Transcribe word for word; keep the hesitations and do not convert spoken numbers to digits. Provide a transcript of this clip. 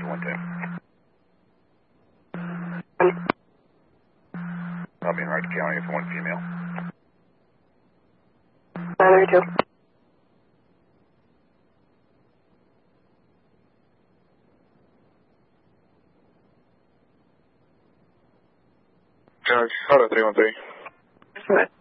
one two. Um, Copy in Wright County for one female. nine two. Charge, hold on, three one three. What?